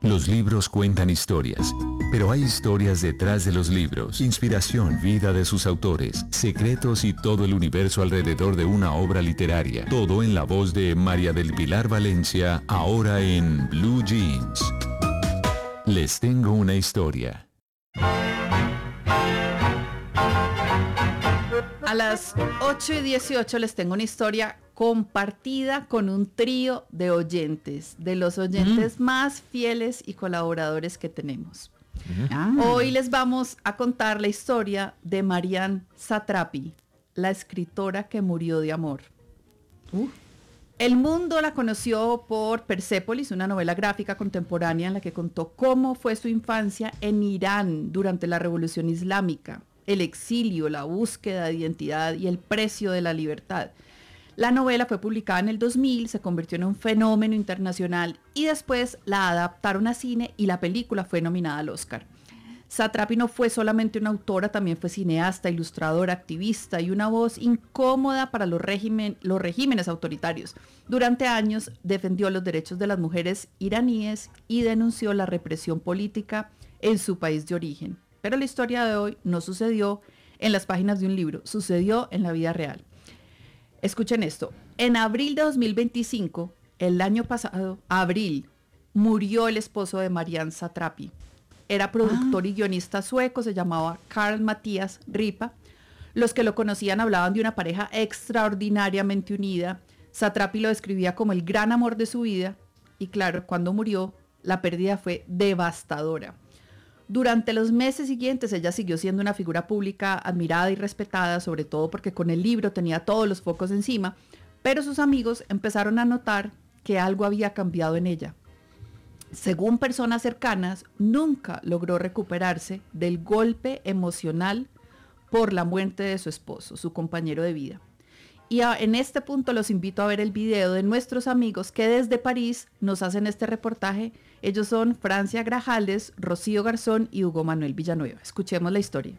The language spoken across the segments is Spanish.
Los libros cuentan historias, pero hay historias detrás de los libros, inspiración, vida de sus autores, secretos y todo el universo alrededor de una obra literaria. Todo en la voz de María del Pilar Valencia, ahora en Blue Jeans. Les tengo una historia. A las 8:18 les tengo una historia compartida con un trío de oyentes, de los oyentes más fieles y colaboradores que tenemos. Hoy les vamos a contar la historia de Marianne Satrapi, la escritora que murió de amor. El mundo la conoció por Persépolis, una novela gráfica contemporánea en la que contó cómo fue su infancia en Irán durante la Revolución Islámica, el exilio, la búsqueda de identidad y el precio de la libertad. La novela fue publicada en el 2000, se convirtió en un fenómeno internacional y después la adaptaron a cine y la película fue nominada al Oscar. Satrapi no fue solamente una autora, también fue cineasta, ilustradora, activista y una voz incómoda para los regímenes autoritarios. Durante años defendió los derechos de las mujeres iraníes y denunció la represión política en su país de origen. Pero la historia de hoy no sucedió en las páginas de un libro, sucedió en la vida real. Escuchen esto, en abril de 2025, el año pasado, abril, murió el esposo de Marianne Satrapi. Era productor y guionista sueco, se llamaba Carl Mattias Ripa. Los que lo conocían hablaban de una pareja extraordinariamente unida. Satrapi lo describía como el gran amor de su vida. Y claro, cuando murió, la pérdida fue devastadora. Durante los meses siguientes, ella siguió siendo una figura pública admirada y respetada, sobre todo porque con el libro tenía todos los focos encima, pero sus amigos empezaron a notar que algo había cambiado en ella. Según personas cercanas, nunca logró recuperarse del golpe emocional por la muerte de su esposo, su compañero de vida. Y en este punto los invito a ver el video de nuestros amigos que desde París nos hacen este reportaje. Ellos son Francia Grajales, Rocío Garzón y Hugo Manuel Villanueva. Escuchemos la historia.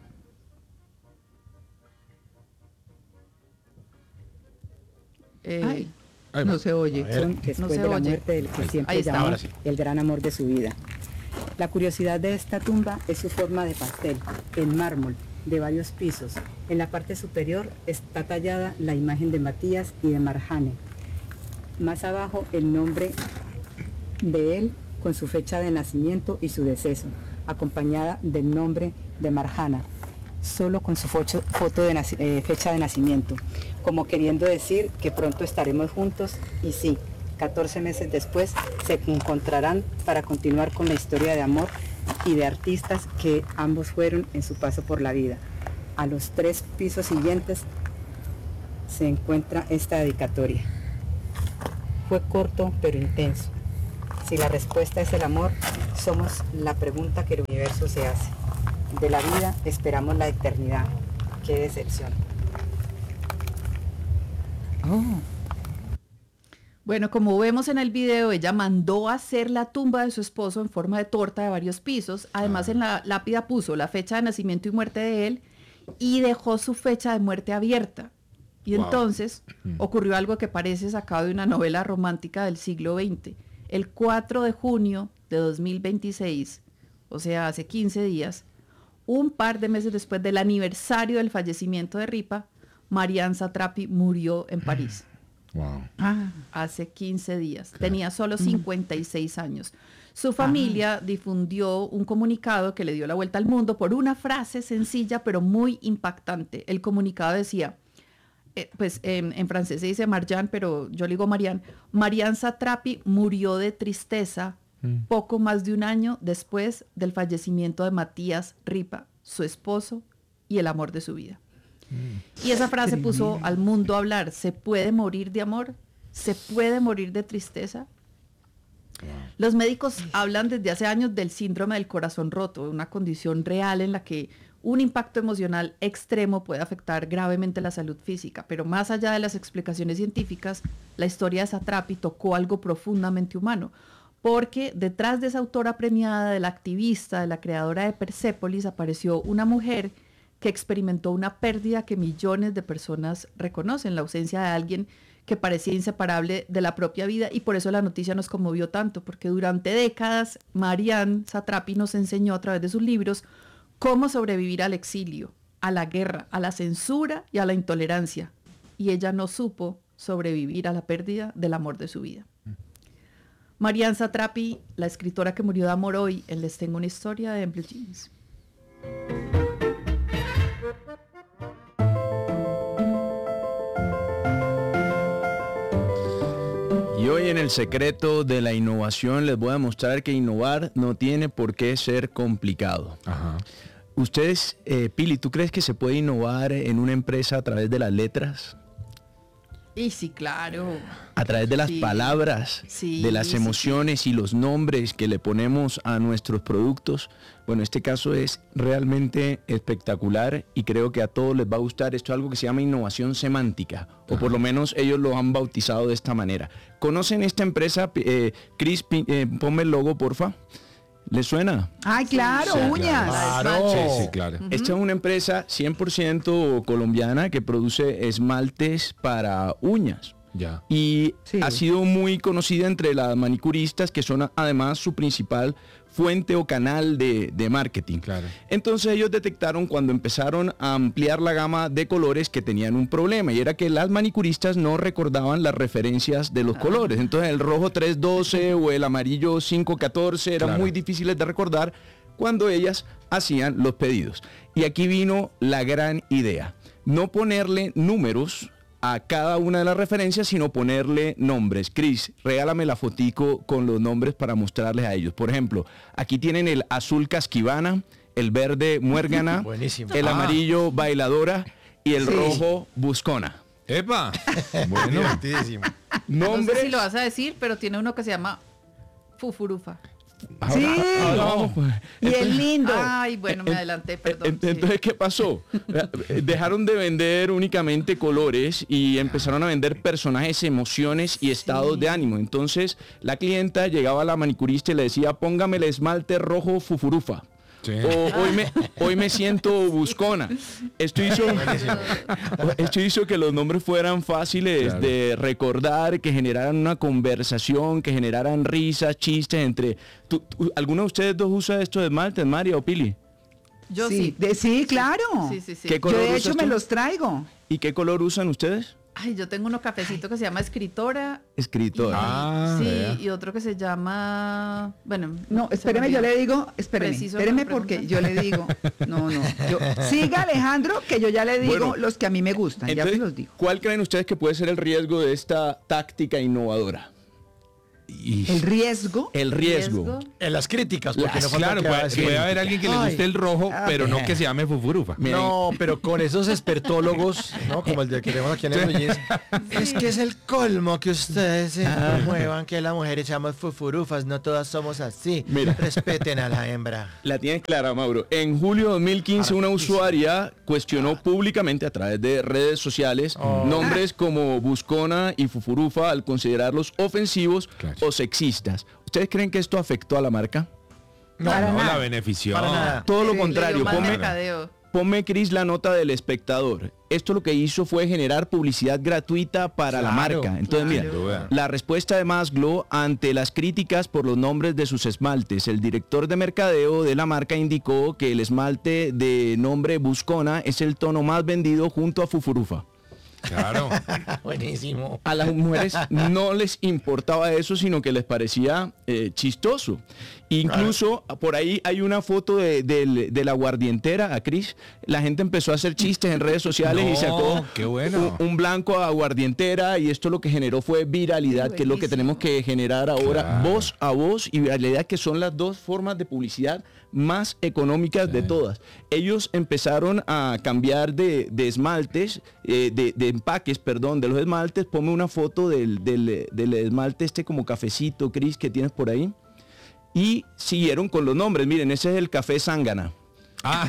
No se oye. Después No se de la oye. muerte del que siempre está. llamó el gran amor de su vida. La curiosidad de esta tumba es su forma de pastel, en mármol, de varios pisos. En la parte superior está tallada la imagen de Matías y de Marjane. Más abajo el nombre de él con su fecha de nacimiento y su deceso, acompañada del nombre de Marjana, solo con su foto de fecha de nacimiento, como queriendo decir que pronto estaremos juntos y sí, 14 meses después se encontrarán para continuar con la historia de amor y de artistas que ambos fueron en su paso por la vida. A los 3 pisos siguientes se encuentra esta dedicatoria. Fue corto pero intenso. Si la respuesta es el amor, somos la pregunta que el universo se hace. De la vida esperamos la eternidad. ¡Qué decepción! Bueno, como vemos en el video, ella mandó a hacer la tumba de su esposo en forma de torta de varios pisos. Además, en la lápida puso la fecha de nacimiento y muerte de él y dejó su fecha de muerte abierta. Y entonces ocurrió algo que parece sacado de una novela romántica del siglo XX. El 4 de junio de 2026, o sea, hace 15 días, un par de meses después del aniversario del fallecimiento de Ripa, Marianne Satrapi murió en París. Hace 15 días. Tenía solo 56 años. Su familia difundió un comunicado que le dio la vuelta al mundo por una frase sencilla pero muy impactante. El comunicado decía, en francés se dice Marianne, pero yo le digo Marianne. Marianne Satrapi murió de tristeza poco más de un año después del fallecimiento de Matías Ripa, su esposo y el amor de su vida. Y esa frase puso al mundo a hablar. ¿Se puede morir de amor? ¿Se puede morir de tristeza? Los médicos hablan desde hace años del síndrome del corazón roto, una condición real en la que un impacto emocional extremo puede afectar gravemente la salud física, pero más allá de las explicaciones científicas, la historia de Satrapi tocó algo profundamente humano, porque detrás de esa autora premiada, de la activista, de la creadora de Persépolis, apareció una mujer que experimentó una pérdida que millones de personas reconocen, la ausencia de alguien que parecía inseparable de la propia vida, y por eso la noticia nos conmovió tanto, porque durante décadas Marianne Satrapi nos enseñó a través de sus libros cómo sobrevivir al exilio, a la guerra, a la censura y a la intolerancia, y ella no supo sobrevivir a la pérdida del amor de su vida. Marianne Satrapi, la escritora que murió de amor hoy, en Les tengo una historia de Blue Jeans. Y hoy en El Secreto de la Innovación les voy a mostrar que innovar no tiene por qué ser complicado. Ajá. Ustedes, Pili, ¿tú crees que se puede innovar en una empresa a través de las letras? Y sí, claro. A través de las Sí. palabras, Sí, de las sí, emociones y los nombres que le ponemos a nuestros productos. Bueno, este caso es realmente espectacular y creo que a todos les va a gustar. Esto es algo que se llama innovación semántica, o por lo menos ellos lo han bautizado de esta manera. ¿Conocen esta empresa? Chris, ponme el logo, porfa. ¿Les suena? Ay, claro, Sí, uñas. Claro. Sí, sí, claro. Esta es una empresa 100% colombiana que produce esmaltes para uñas. Ya. Y Sí. ha sido muy conocida entre las manicuristas, que son además su principal fuente o canal de marketing. Claro. Entonces ellos detectaron cuando empezaron a ampliar la gama de colores que tenían un problema, y era que las manicuristas no recordaban las referencias de los colores. Entonces el rojo 312 o el amarillo 514 eran Claro. muy difíciles de recordar cuando ellas hacían los pedidos. Y aquí vino la gran idea: no ponerle números a cada una de las referencias, sino ponerle nombres. Chris, regálame la fotico con los nombres para mostrarles a ellos. Por ejemplo, aquí tienen el azul casquivana, el verde muérgana, Buenísimo. el amarillo bailadora y el rojo buscona. ¡Epa! Bueno. Divertidísimo. No Nombres. sé si lo vas a decir, pero tiene uno que se llama Fufurufa. Ahora- Sí. ahora vamos, pues. Y es lindo. Ay, bueno, me adelanté, perdón. sí. Entonces, ¿qué pasó? Dejaron de vender únicamente colores y empezaron a vender personajes, emociones y estados de ánimo. Entonces, la clienta llegaba a la manicurista y le decía: póngame el esmalte rojo Fufurufa. Sí. O hoy me siento buscona. Esto hizo que los nombres fueran fáciles Claro. de recordar, que generaran una conversación, que generaran risas, chistes entre... ¿Alguno de ustedes dos usa esto de esmaltes, María o Pili? Yo sí. Sí, claro. Sí, sí, sí. ¿Qué Yo color de usas hecho me tú? los traigo. ¿Y qué color usan ustedes? Ay, yo tengo uno cafecito que se llama Escritora. Escritor. Ah, sí, vea. y otro que se llama... Bueno. No, se espéreme, me yo olvidó. le digo, espéreme Preciso la porque pregunta. yo le digo, no, siga Alejandro, que yo ya le digo Bueno, los que a mí me gustan, ya se Entonces, los digo. ¿cuál creen ustedes que puede ser el riesgo de esta táctica innovadora? El riesgo. El riesgo. En las críticas, porque no falta Claro, que va a puede, decir, puede haber alguien que le "Ay, guste el rojo, pero no que se llame Fufurufa. Miren. No, pero con esos expertólogos, ¿no? Como el de que tenemos aquí en el Blue Jeans, es que es el colmo que ustedes se muevan, que las mujeres echamos fufurufas, no todas somos así. Mira. Respeten a la hembra. La tienes clara, Mauro. En julio de 2015, una usuaria cuestionó públicamente a través de redes sociales nombres como Buscona y Fufurufa al considerarlos ofensivos Claro. o sexistas. ¿Ustedes creen que esto afectó a la marca? No, Para no, nada. la benefició. Para nada. Todo lo Sí, contrario. Le dio mal Ponme, mercadeo. ponme, Cris, la nota del espectador. Esto lo que hizo fue generar publicidad gratuita para la Claro, marca. Entonces, claro. mira, la respuesta de Masglo ante las críticas por los nombres de sus esmaltes. El director de mercadeo de la marca indicó que el esmalte de nombre Buscona es el tono más vendido junto a Fufurufa. Claro. Buenísimo. A las mujeres no les importaba eso, sino que les parecía chistoso. Incluso por ahí hay una foto de la aguardientera, a Cris. La gente empezó a hacer chistes en redes sociales y No, sacó qué bueno. un blanco aguardientera, y esto lo que generó fue viralidad, que es lo que tenemos que generar ahora, Claro. voz a voz y viralidad, que son las dos formas de publicidad más económicas de todas. Ellos empezaron a cambiar de esmaltes, de empaques, perdón, de los esmaltes. Ponme una foto del esmalte este como cafecito, Cris, que tienes por ahí. Y siguieron con los nombres. Miren, ese es el café Zángana. Ah.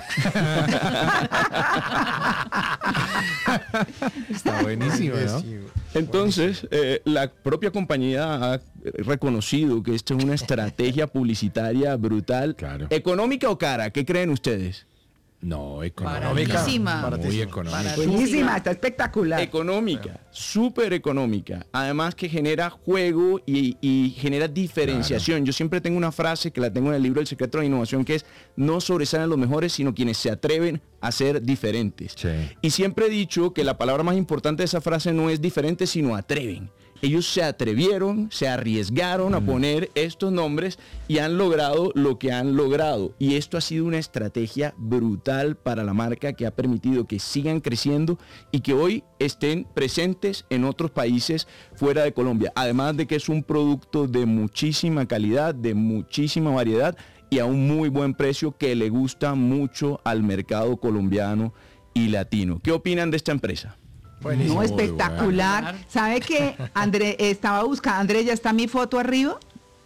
Está buenísimo, ¿no? Entonces, la propia compañía ha reconocido que esto es una estrategia publicitaria brutal. Claro. ¿Económica o cara? ¿Qué creen ustedes? No, Baratísima. Muy económica. Buenísima, está espectacular. Económica, súper económica. Además que genera juego y genera diferenciación. Yo siempre tengo una frase que la tengo en el libro El secreto de la innovación, que es: no sobresalen los mejores, sino quienes se atreven a ser diferentes. Sí. Y siempre he dicho que la palabra más importante de esa frase no es diferente, sino atreven. Ellos se atrevieron, se arriesgaron a poner estos nombres y han logrado lo que han logrado. Y esto ha sido una estrategia brutal para la marca que ha permitido que sigan creciendo y que hoy estén presentes en otros países fuera de Colombia. Además de que es un producto de muchísima calidad, de muchísima variedad y a un muy buen precio que le gusta mucho al mercado colombiano y latino. ¿Qué opinan de esta empresa? Buenísimo. No, espectacular. ¿Sabe qué? André, estaba buscando, André, ¿ya está mi foto arriba?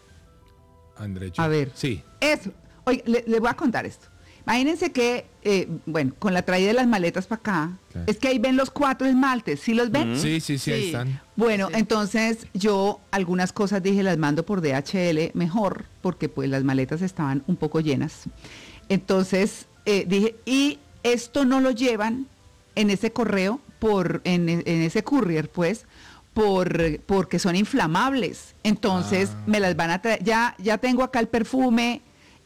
André, A ver. Sí. Eso. Oye, le voy a contar esto. Imagínense que, bueno, con la traída de las maletas para acá, Claro. es que ahí ven los 4 esmaltes, ¿sí los ven? Sí, ahí Sí. están. Bueno, entonces yo algunas cosas dije las mando por DHL mejor, porque pues las maletas estaban un poco llenas. Entonces dije, y esto no lo llevan en ese correo, en ese courier, pues, porque son inflamables. Entonces me las van a traer. Ya tengo acá el perfume,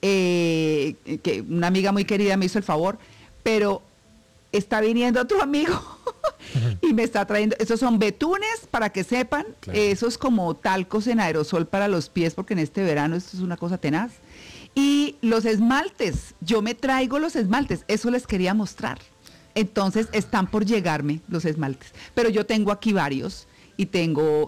que una amiga muy querida me hizo el favor, pero está viniendo otro amigo y me está trayendo, esos son betunes, para que sepan, Claro. esos como talcos en aerosol para los pies, porque en este verano esto es una cosa tenaz. Y los esmaltes, yo me traigo los esmaltes, eso les quería mostrar. Entonces están por llegarme los esmaltes, pero yo tengo aquí varios y tengo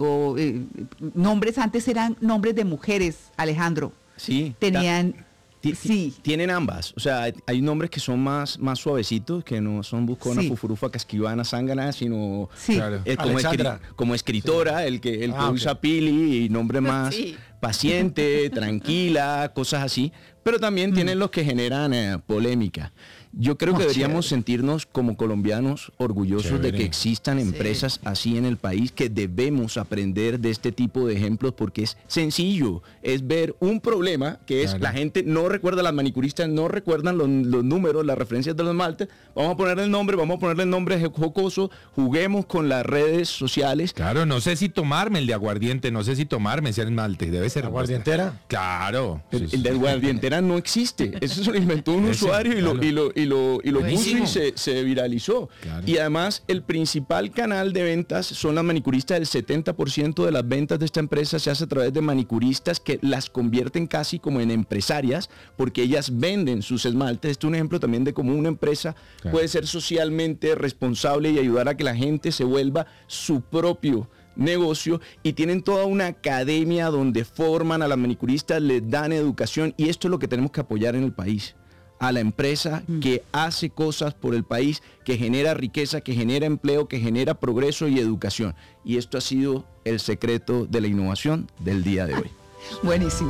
nombres, antes eran nombres de mujeres, Alejandro. Sí. Tenían, sí. Tienen ambas. O sea, hay nombres que son más suavecitos, que no son buscona, Sí. fufurufa, casquivana, zángana, sino Sí. Claro. Alexandra. como escritora, el que Ah, ok. usa Pili, y nombre más Sí. paciente, tranquila, cosas así. Pero también tienen los que generan polémica. Yo creo que Oh, deberíamos chévere. sentirnos como colombianos orgullosos de Chévere. que existan empresas así en el país, que debemos aprender de este tipo de ejemplos porque es sencillo, es ver un problema que es Claro. la gente no recuerda, las manicuristas no recuerdan los números, las referencias de los esmaltes, vamos a ponerle el nombre jocoso, juguemos con las redes sociales. Claro, no sé si tomarme el de aguardiente, no sé si tomarme ese esmalte, debe ser ¿Aguardientera? Claro. El de aguardientera no existe, eso se lo inventó un Ese, usuario y claro. lo puso Buenísimo. y se viralizó. Claro. Y además el principal canal de ventas son las manicuristas. El 70% de las ventas de esta empresa se hace a través de manicuristas que las convierten casi como en empresarias porque ellas venden sus esmaltes. Este es un ejemplo también de cómo una empresa Claro. puede ser socialmente responsable y ayudar a que la gente se vuelva su propio negocio, y tienen toda una academia donde forman a las manicuristas, les dan educación, y esto es lo que tenemos que apoyar en el país. A la empresa que hace cosas por el país, que genera riqueza, que genera empleo, que genera progreso y educación. Y esto ha sido el secreto de la innovación del día de hoy. Buenísimo.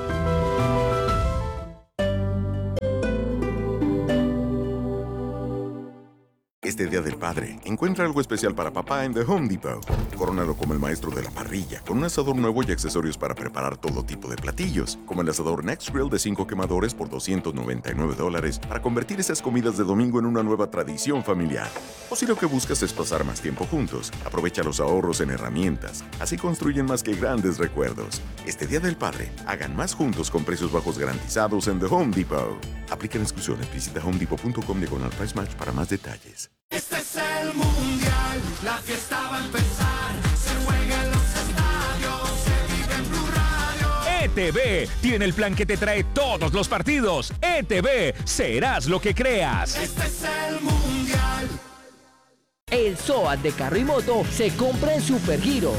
Este Día del Padre, encuentra algo especial para papá en The Home Depot. Corónalo como el maestro de la parrilla, con un asador nuevo y accesorios para preparar todo tipo de platillos, como el asador Next Grill de 5 quemadores por $299 para convertir esas comidas de domingo en una nueva tradición familiar. O si lo que buscas es pasar más tiempo juntos, aprovecha los ahorros en herramientas. Así construyen más que grandes recuerdos. Este Día del Padre, hagan más juntos con precios bajos garantizados en The Home Depot. Aplican exclusiones. Visita homedepot.com/price match para más detalles. Este es el mundial, la fiesta va a empezar, se juega en los estadios, se vive en Blue Radio. ETV tiene el plan que te trae todos los partidos. ETV, serás lo que creas. Este es el mundial. El SOAT de carro y moto se compra en Supergiro.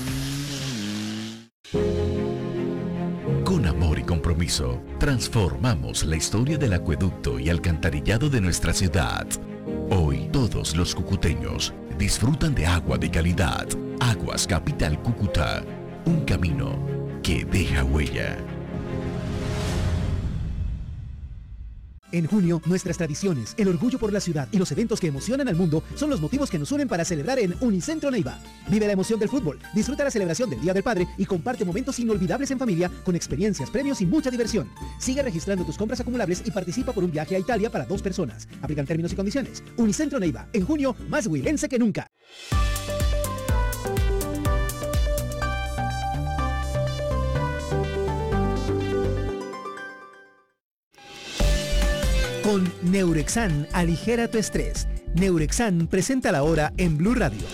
Con amor y compromiso, transformamos la historia del acueducto y alcantarillado de nuestra ciudad. Hoy, todos los cucuteños disfrutan de agua de calidad. Aguas Capital Cúcuta, un camino que deja huella. En junio, nuestras tradiciones, el orgullo por la ciudad y los eventos que emocionan al mundo son los motivos que nos unen para celebrar en Unicentro Neiva. Vive la emoción del fútbol, disfruta la celebración del Día del Padre y comparte momentos inolvidables en familia con experiencias, premios y mucha diversión. Sigue registrando tus compras acumulables y participa por un viaje a Italia para 2 personas. Aplican términos y condiciones. Unicentro Neiva, en junio, más huilense que nunca. Con Neurexan, aligera tu estrés. Neurexan presenta la hora en Blue Radio.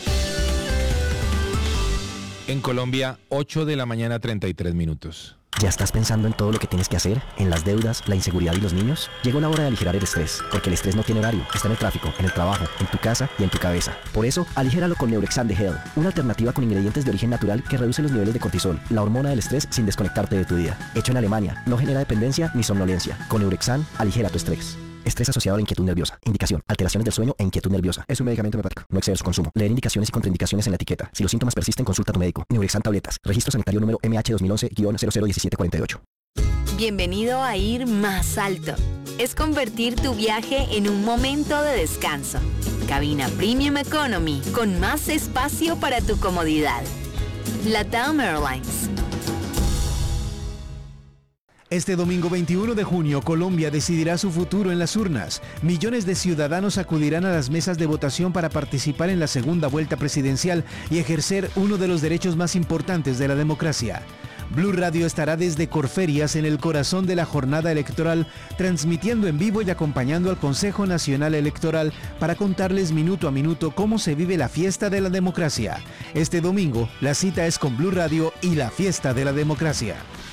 En Colombia, 8 de la mañana, 33 minutos. ¿Ya estás pensando en todo lo que tienes que hacer? ¿En las deudas, la inseguridad y los niños? Llegó la hora de aligerar el estrés, porque el estrés no tiene horario. Está en el tráfico, en el trabajo, en tu casa y en tu cabeza. Por eso, aligéralo con Neurexan de Hell, una alternativa con ingredientes de origen natural que reduce los niveles de cortisol, la hormona del estrés, sin desconectarte de tu día. Hecho en Alemania, no genera dependencia ni somnolencia. Con Neurexan, aligera tu estrés. Estrés asociado a la inquietud nerviosa. Indicación: alteraciones del sueño e inquietud nerviosa. Es un medicamento hepático. No exceder su consumo. Leer indicaciones y contraindicaciones en la etiqueta. Si los síntomas persisten, consulta a tu médico. Neurexan tabletas. Registro sanitario número MH 2011-001748. Bienvenido a ir más alto. Es convertir tu viaje en un momento de descanso. Cabina Premium Economy con más espacio para tu comodidad. LATAM Airlines. Este domingo 21 de junio, Colombia decidirá su futuro en las urnas. Millones de ciudadanos acudirán a las mesas de votación para participar en la segunda vuelta presidencial y ejercer uno de los derechos más importantes de la democracia. Blue Radio estará desde Corferias, en el corazón de la jornada electoral, transmitiendo en vivo y acompañando al Consejo Nacional Electoral para contarles minuto a minuto cómo se vive la fiesta de la democracia. Este domingo, la cita es con Blue Radio y la fiesta de la democracia.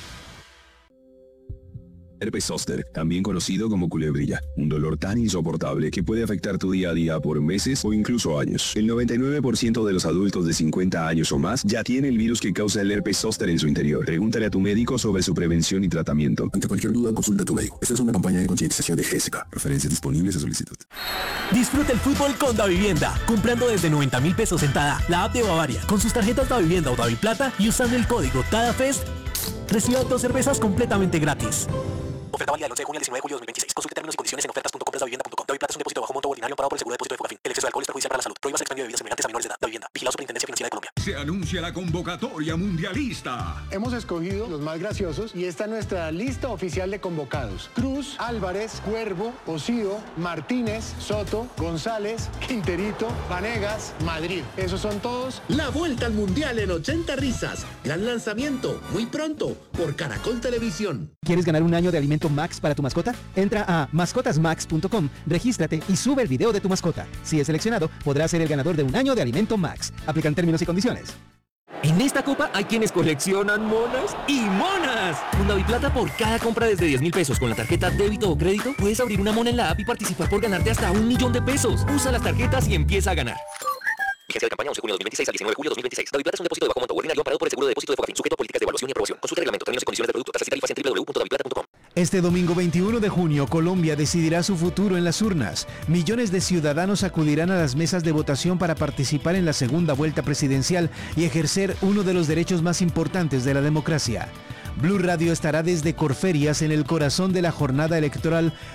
Herpes zóster, también conocido como culebrilla, un dolor tan insoportable que puede afectar tu día a día por meses o incluso años. El 99% de los adultos de 50 años o más ya tiene el virus que causa el herpes zóster en su interior. Pregúntale a tu médico sobre su prevención y tratamiento. Ante cualquier duda, consulta a tu médico. Esta es una campaña de concientización de GESECA. Referencias disponibles a solicitud. Disfruta el fútbol con Davivienda, comprando desde 90.000 pesos en TADA, la app de Bavaria, con sus tarjetas Davivienda o Daviplata y usando el código TADAFEST, reciba 2 cervezas completamente gratis. Oferta válida del 11 de junio al 19 de julio de 2026. Consulte términos y condiciones en ofertas.compradasdavivienda.com. Daviplata es un depósito bajo monto ordinario amparado por el seguro de depósito de Fogafín. El exceso de alcohol es perjudicial para la salud. Prohíbas el expendio de bebidas semejantes a menores de edad. Davivienda. Vigilado Superintendencia Financiera de Colombia. Se anuncia la convocatoria mundialista. Hemos escogido los más graciosos y esta es nuestra lista oficial de convocados. Cruz, Álvarez, Cuervo, Osío, Martínez, Soto, González, Quinterito, Vanegas, Madrid. Esos son todos. La vuelta al mundial en 80 risas. Gran lanzamiento, muy pronto, por Caracol Televisión. ¿Quieres ganar un año de alimento Max para tu mascota? Entra a mascotasmax.com, regístrate y sube el video de tu mascota. Si es seleccionado, podrás ser el ganador de un año de alimento Max. Aplican términos y condiciones. En esta copa hay quienes coleccionan monas y monas. Con Daviplata, por cada compra desde 10.000 pesos con la tarjeta débito o crédito, puedes abrir una mona en la app y participar por ganarte hasta 1 millón de pesos. Usa las tarjetas y empieza a ganar. Vigencia de campaña 11 de junio de 2026 al 19 de julio de 2026. Daviplata es un depósito de bajo monto ordinario amparado por el seguro de depósito de Fogafín, sujeto a políticas de evaluación y aprobación. Consulta reglamento, términos y condiciones del producto, tasas y tarifas en www.daviplata.com. Este domingo 21 de junio, Colombia decidirá su futuro en las urnas. Millones de ciudadanos acudirán a las mesas de votación para participar en la segunda vuelta presidencial y ejercer uno de los derechos más importantes de la democracia. Blue Radio estará desde Corferias, en el corazón de la jornada electoral,